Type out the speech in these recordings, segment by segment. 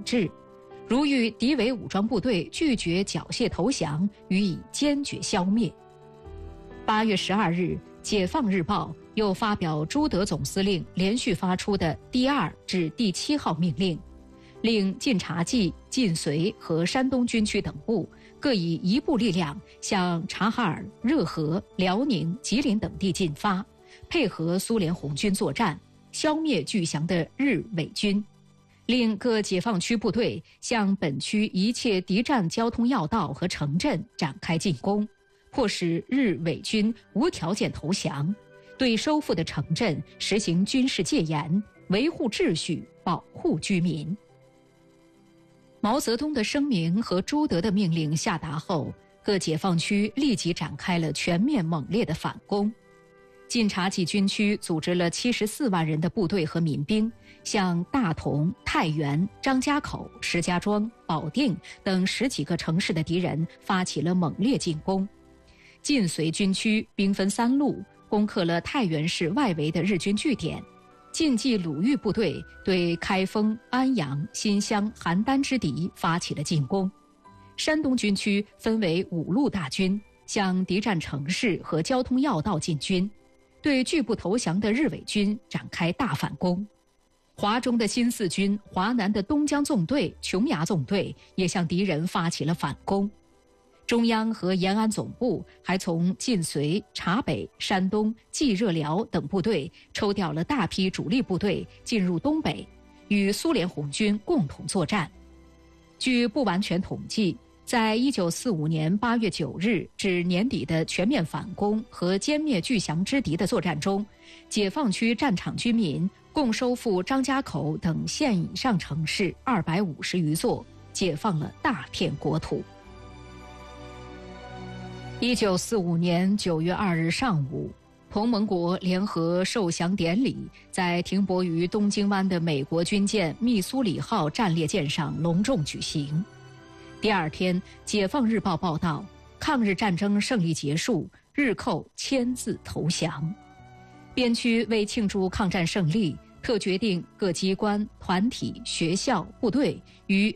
制，如遇敌伪武装部队拒绝缴械投降，予以坚决消灭。8月12日，解放日报又发表朱德总司令连续发出的第2至第7号命令，令晋察冀、晋绥和山东军区等部各以1部力量向察哈尔、热河、辽宁、吉林等地进发，配合苏联红军作战，消灭拒降的日伪军，令各解放区部队向本区一切敌占交通要道和城镇展开进攻，迫使日伪军无条件投降，对收复的城镇实行军事戒严，维护秩序，保护居民。毛泽东的声明和朱德的命令下达后，各解放区立即展开了全面猛烈的反攻。晋察冀军区组织了74万人的部队和民兵，向大同、太原、张家口、石家庄、保定等10几个城市的敌人发起了猛烈进攻。晋绥军区兵分3路，攻克了太原市外围的日军据点。晋冀鲁豫部队对开封、安阳、新乡、邯郸之敌发起了进攻。山东军区分为5路大军，向敌占城市和交通要道进军，对拒不投降的日伪军展开大反攻。华中的新四军、华南的东江纵队、琼崖纵队也向敌人发起了反攻。中央和延安总部还从晋绥、察北、山东、冀热辽等部队抽调了大批主力部队进入东北，与苏联红军共同作战。据不完全统计，在1945年8月9日至年底的全面反攻和歼灭拒降之敌的作战中，解放区战场军民共收复张家口等县以上城市250余座，解放了大片国土。1945年9月2日上午，同盟国联合受降典礼在停泊于东京湾的美国军舰密苏里号战列舰上隆重举行。第2天，《解放日报》报道，抗日战争胜利结束，日寇签字投降。边区为庆祝抗战胜利，特决定各机关、团体、学校、部队于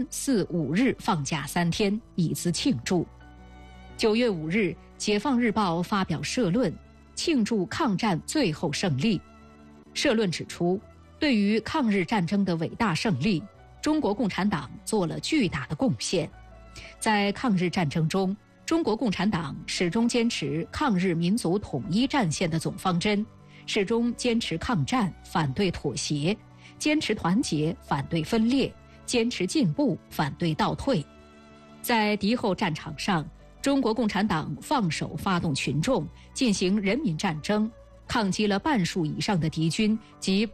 3、4、5日放假3天，以资庆祝。9月5日，《解放日报》发表社论，庆祝抗战最后胜利。社论指出，对于抗日战争的伟大胜利，中国共产党做了巨大的贡献。在抗日战争中，中国共产党始终坚持抗日民族统一战线的总方针，始终坚持抗战，反对妥协，坚持团结，反对分裂，坚持进步，反对倒退。在敌后战场上，中国共产党放手发动群众，进行人民战争，抗击了半数以上的敌军及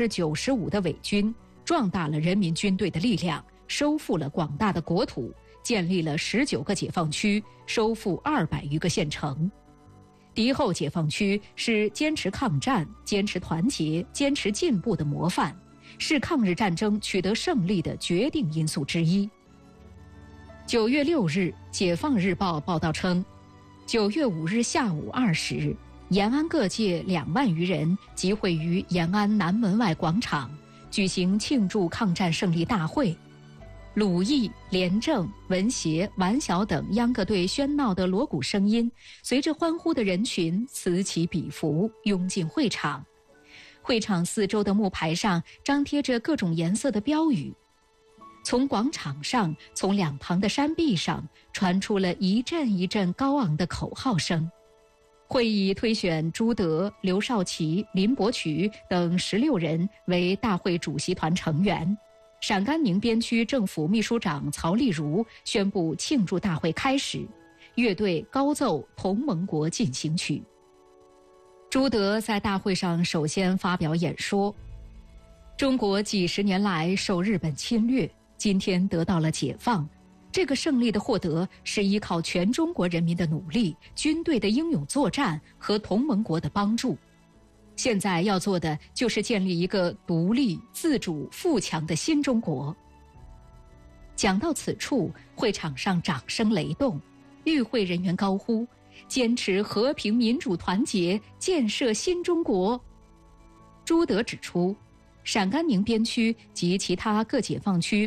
95%的伪军，壮大了人民军队的力量，收复了广大的国土，建立了19个解放区，收复200余个县城。敌后解放区是坚持抗战、坚持团结、坚持进步的模范，是抗日战争取得胜利的决定因素之一。9月6日，《解放日报》报道称，9月5日下午2时，延安各界2万余人集会于延安南门外广场，举行庆祝抗战胜利大会。鲁艺、廉政、文协、顽小等秧歌队喧闹的锣鼓声音，随着欢呼的人群此起彼伏，涌进会场。会场四周的木牌上张贴着各种颜色的标语。从广场上，从两旁的山壁上，传出了一阵一阵高昂的口号声。会议推选朱德、刘少奇、林伯渠等16人为大会主席团成员。陕甘宁边区政府秘书长曹丽如宣布庆祝大会开始，乐队高奏《同盟国进行曲》。朱德在大会上首先发表演说：中国几十年来受日本侵略，今天得到了解放，这个胜利的获得是依靠全中国人民的努力、军队的英勇作战和同盟国的帮助。现在要做的就是建立一个独立、自主、富强的新中国。讲到此处，会场上掌声雷动，与会人员高呼：坚持和平民主团结，建设新中国。朱德指出，陕甘宁边区及其他各解放区